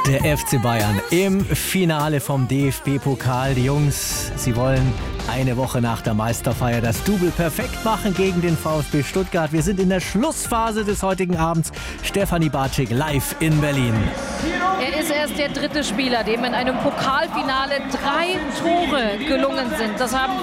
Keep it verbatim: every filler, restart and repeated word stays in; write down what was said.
Der F C Bayern im Finale vom D F B-Pokal. Die Jungs, sie wollen eine Woche nach der Meisterfeier das Double perfekt machen gegen den VfB Stuttgart. Wir sind in der Schlussphase des heutigen Abends. Stefanie Bartschik live in Berlin. Er ist erst der dritte Spieler, dem in einem Pokalfinale drei Tore gelungen sind. Das haben